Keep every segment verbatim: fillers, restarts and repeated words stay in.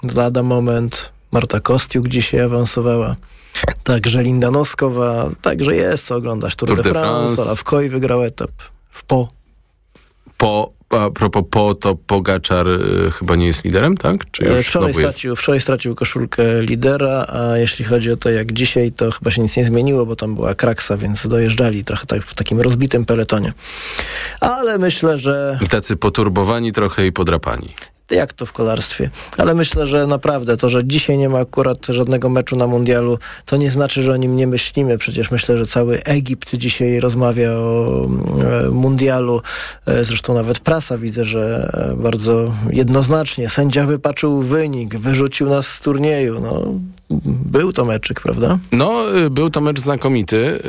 lada moment. Marta Kostiuk dzisiaj awansowała. Także Linda Noskowa. Także jest co oglądać. Tour, Tour de, de France. France. Olaf Koy wygrał etap w Po. Po, a propos Po, to Pogaczar y, chyba nie jest liderem, tak? Czy już wczoraj, stracił, wczoraj stracił koszulkę lidera, a jeśli chodzi o to jak dzisiaj, to chyba się nic nie zmieniło, bo tam była kraksa, więc dojeżdżali trochę tak w takim rozbitym peletonie. Ale myślę, że... Tacy poturbowani trochę i podrapani. Jak to w kolarstwie. Ale myślę, że naprawdę to, że dzisiaj nie ma akurat żadnego meczu na mundialu, to nie znaczy, że o nim nie myślimy. Przecież myślę, że cały Egipt dzisiaj rozmawia o e, mundialu. E, zresztą nawet prasa widzę, że bardzo jednoznacznie sędzia wypaczył wynik, wyrzucił nas z turnieju. No, był to meczyk, prawda? No, był to mecz znakomity.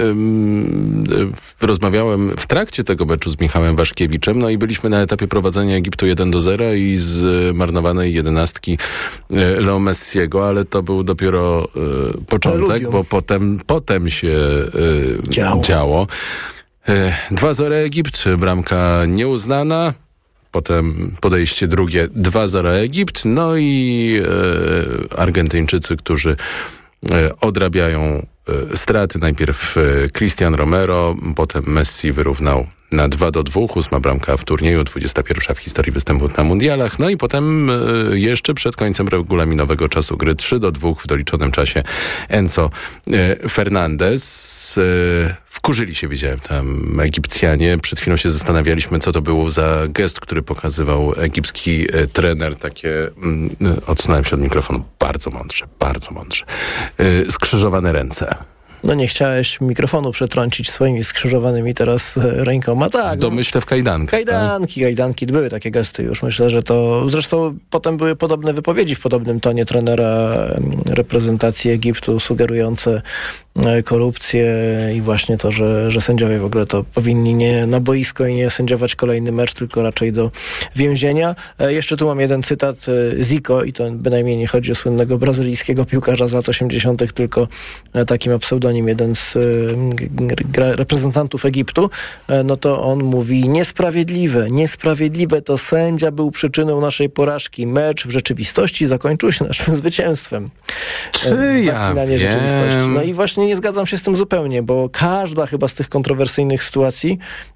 Rozmawiałem w trakcie tego meczu z Michałem Waszkiewiczem, no i byliśmy na etapie prowadzenia Egiptu jeden do zera i z marnowanej jedenastki Leo Messiego, ale to był dopiero y, początek, Preludium. Bo potem, potem się y, działo. działo. Y, dwa zero Egipt, bramka nieuznana. Potem podejście drugie, dwa zero Egipt, no i e, Argentyńczycy, którzy e, odrabiają e, straty. Najpierw e, Cristian Romero, potem Messi wyrównał na dwa do dwóch, ósma bramka w turnieju, dwudziesta pierwsza w historii występów na mundialach. No i potem e, jeszcze przed końcem regulaminowego czasu gry trzy do dwóch w doliczonym czasie Enzo e, Fernandez. E, Wkurzyli się, widziałem tam Egipcjanie. Przed chwilą się zastanawialiśmy, co to był za gest, który pokazywał egipski e, trener. Takie, mm, odsunąłem się od mikrofonu. Bardzo mądrze, bardzo mądrze. E, skrzyżowane ręce. No nie chciałeś mikrofonu przetrącić swoimi skrzyżowanymi teraz rękoma. Tak, w domyśle w kajdankach. Kajdanki, tak? kajdanki. Były takie gesty już. Myślę, że to... Zresztą potem były podobne wypowiedzi w podobnym tonie trenera reprezentacji Egiptu, sugerujące korupcję i właśnie to, że, że sędziowie w ogóle to powinni nie na boisko i nie sędziować kolejny mecz, tylko raczej do więzienia. Jeszcze tu mam jeden cytat. Zico, i to bynajmniej nie chodzi o słynnego brazylijskiego piłkarza z lat osiemdziesiątych, tylko taki ma pseudonim jeden z reprezentantów Egiptu, no to on mówi: niesprawiedliwe, niesprawiedliwe, to sędzia był przyczyną naszej porażki. Mecz w rzeczywistości zakończył się naszym zwycięstwem. Czy ja wiem? Rzeczywistości. No i właśnie nie zgadzam się z tym zupełnie, bo każda chyba z tych kontrowersyjnych sytuacji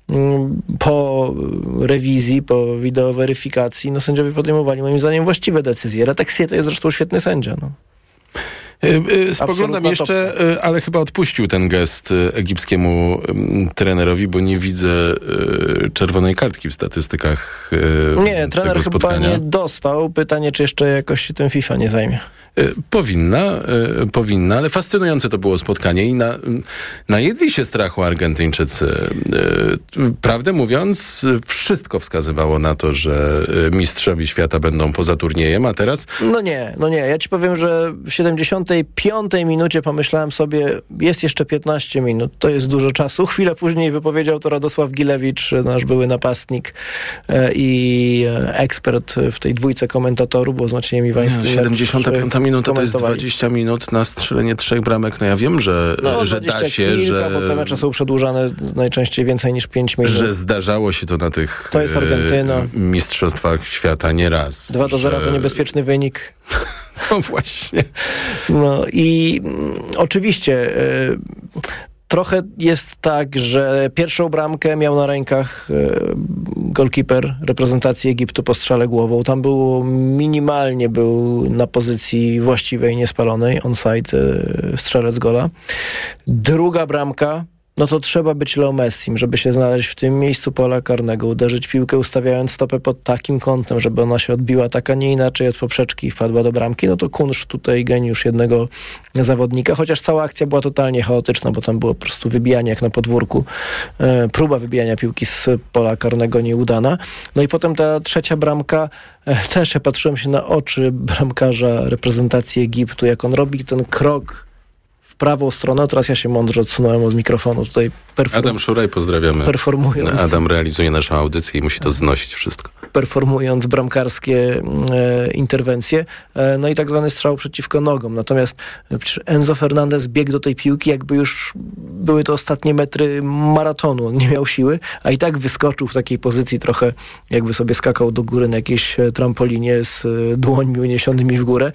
po rewizji, po wideoweryfikacji, no sędziowie podejmowali moim zdaniem właściwe decyzje. Retexier to jest zresztą świetny sędzia. No. Spoglądam jeszcze, topka. Ale chyba odpuścił ten gest egipskiemu trenerowi, bo nie widzę czerwonej kartki w statystykach Nie, trener chyba spotkania. nie dostał. Pytanie, czy jeszcze jakoś się tym FIFA nie zajmie. Powinna, powinna, ale fascynujące to było spotkanie i na, najedli się strachu Argentyńczycy. Prawdę mówiąc, wszystko wskazywało na to, że mistrzowie świata będą poza turniejem, a teraz... No nie, no nie. Ja ci powiem, że w siedemdziesiątej piątej minucie pomyślałem sobie, jest jeszcze piętnaście minut, to jest dużo czasu. Chwilę później wypowiedział to Radosław Gilewicz, nasz były napastnik i ekspert w tej dwójce komentatorów, bo z Maciejem Iwańskim... No, siedemdziesiąta piąta minuta to jest dwadzieścia minut na strzelenie trzech bramek. No ja wiem, że, no, że da się, kilka, że... bo te mecze są przedłużane najczęściej więcej niż pięć minut. Że zdarzało się to na tych to jest Argentyna. E, mistrzostwach świata nieraz. dwa do zera że... to niebezpieczny wynik. No właśnie. No i mm, oczywiście... Y, Trochę jest tak, że pierwszą bramkę miał na rękach e, golkiper reprezentacji Egiptu po strzale głową. Tam było minimalnie, był na pozycji właściwej, niespalonej, onside e, strzelec gola. Druga bramka, no to trzeba być Leo Messim, żeby się znaleźć w tym miejscu pola karnego, uderzyć piłkę ustawiając stopę pod takim kątem, żeby ona się odbiła tak, a nie inaczej od poprzeczki i wpadła do bramki. No to kunszt tutaj, geniusz jednego zawodnika, chociaż cała akcja była totalnie chaotyczna, bo tam było po prostu wybijanie jak na podwórku. E, próba wybijania piłki z pola karnego nieudana. No i potem ta trzecia bramka, e, też ja patrzyłem się na oczy bramkarza reprezentacji Egiptu, jak on robi ten krok prawą stronę, teraz ja się mądrze odsunąłem od mikrofonu. Tutaj perform... Adam Szuraj, pozdrawiamy. Performując. Adam realizuje naszą audycję i musi to znosić wszystko. performując bramkarskie e, interwencje, e, no i tak zwany strzał przeciwko nogom. Natomiast Enzo Fernandez biegł do tej piłki, jakby już były to ostatnie metry maratonu. On nie miał siły, a i tak wyskoczył w takiej pozycji trochę, jakby sobie skakał do góry na jakiejś trampolinie z dłońmi uniesionymi w górę.